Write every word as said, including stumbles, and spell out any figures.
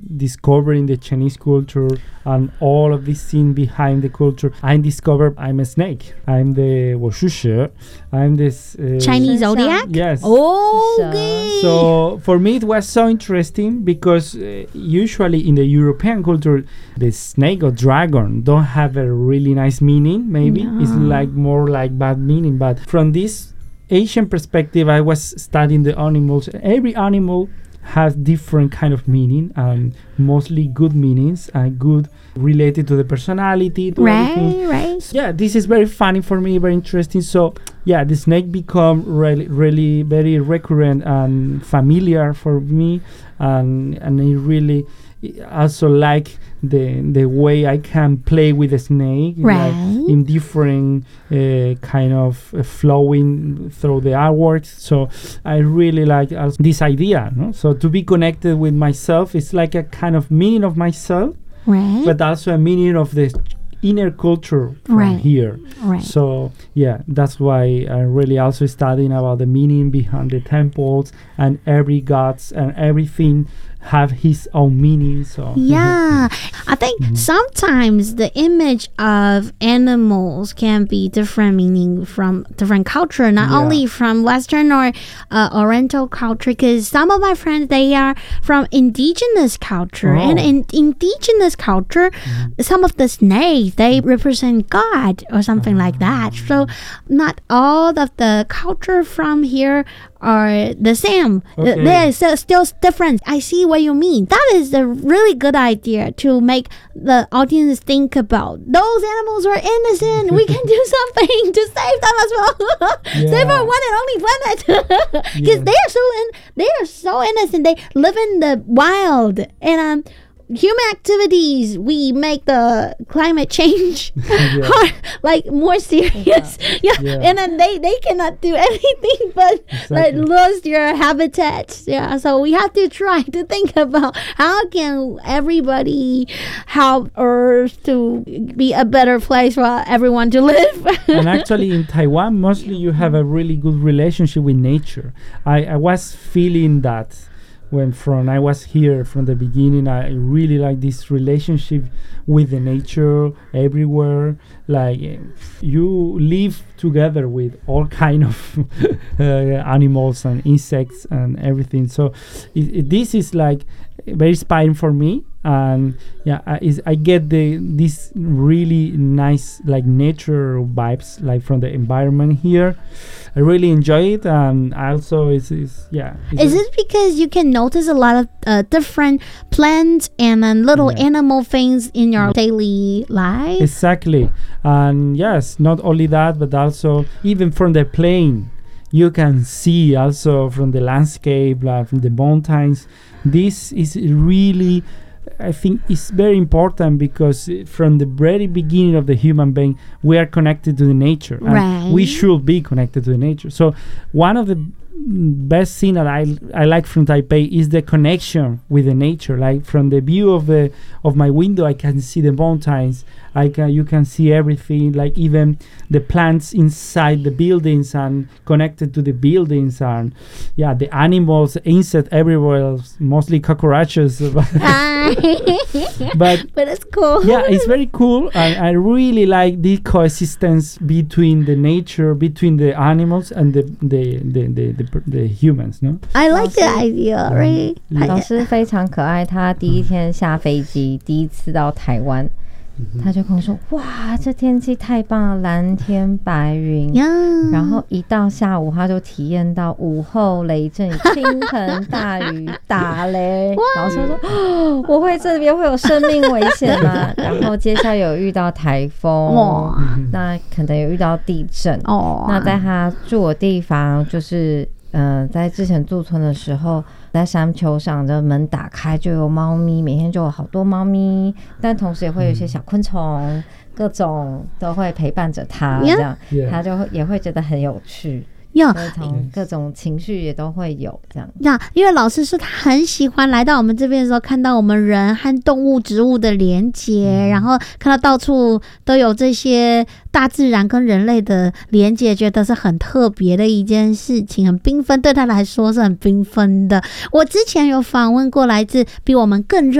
discovering the Chinese culture and all of this scene behind the culture, I discovered I'm a snake. I'm the 我是蛇. I'm this uh, Chinese zodiac. Yes. Okay. So for me it was so interesting because uh, usually in the European culture, the snake or dragon don't have a really nice meaning. Maybe no. It's like more like bad meaning. But from this Asian perspective, I was studying the animals. Every animal has different kind of meaning, and mostly good meanings and good related to the personality. To right, everything. right. So yeah, this is very funny for me, very interesting. So yeah, the snake become really, really very recurrent and familiar for me, and and I really also like the the way I can play with the snake, right. like in different uh, kind of uh, flowing through the artwork. So I really like also this idea. No? So to be connected with myself is like a kind of meaning of myself, right. but also a meaning of the inner culture from right. here. Right. So yeah, that's why I'm really also studying about the meaning behind the temples, and every gods and everything have his own meaning. So yeah, I think mm-hmm. sometimes the image of animals can be different meaning from different culture, not yeah. only from Western or uh, Oriental culture, because some of my friends, they are from indigenous culture, oh. and in indigenous culture, mm-hmm. some of the snakes, they represent God or something uh-huh. like that. So not all of the culture from here are the same. Okay. There is still different. I see what you mean. That is a really good idea to make the audience think about. Those animals are innocent. We can do something to save them as well. Yeah. Save our one and only planet. Because yeah. they are so in, they are so innocent. They live in the wild, and um. human activities, we make the climate change yeah. hard, like more serious. Yeah. yeah, and then they they cannot do anything but exactly. like lose your habitats. Yeah, so we have to try to think about how can everybody help Earth to be a better place for everyone to live. And actually, in Taiwan, mostly you have a really good relationship with nature. I, I was feeling that. When from I was here from the beginning, I really like this relationship with the nature everywhere. Like you live together with all kind of uh, animals and insects and everything. So it, it, this is like very inspiring for me. And yeah, I, is, I get the this really nice like nature vibes like from the environment here. I really enjoy it, and also it's, it's yeah. It's is it because you can notice a lot of uh, different plants and then little yeah. animal things in your yeah. daily life? Exactly, and yes, not only that, but also even from the plane, you can see also from the landscape, like from the mountains. This is really. I think it's very important because from the very beginning of the human being, we are connected to the nature. And right. we should be connected to the nature. So one of the best thing that I I like from Taipei is the connection with the nature. Like from the view of the of my window, I can see the mountains. I can you can see everything, like even the plants inside the buildings and connected to the buildings, and yeah, the animals, insects everywhere else, mostly cockroaches. but but it's cool. Yeah, it's very cool, and I really like the coexistence between the nature, between the animals and the the the the, the, the humans. No, I like the idea, right? 老师非常可爱，他第一天下飞机，第一次到台湾。他就跟我说：“哇，这天气太棒了，蓝天白云。 Yeah. 然后一到下午，他就体验到午后雷阵雨、倾盆大雨、打雷。老师说：‘哦，我会这边会有生命危险吗？’然后接下来有遇到台风，那可能有遇到地震。那在他住的地方，就是呃，在之前驻村的时候。”在山丘上的门打开就有猫咪，每天就有好多猫咪，但同时也会有一些小昆虫，嗯、各种都会陪伴着他， Yeah. 这样 Yeah. 他就会也会觉得很有趣。 呀， 各种情绪也都会有这样呀，因为老师说他很喜欢来到我们这边的时候，看到我们人和动物、植物的连结，嗯、然后看到到处都有这些大自然跟人类的连结，觉得是很特别的一件事情，很缤纷，对他来说是很缤纷的。我之前有访问过来自比我们更热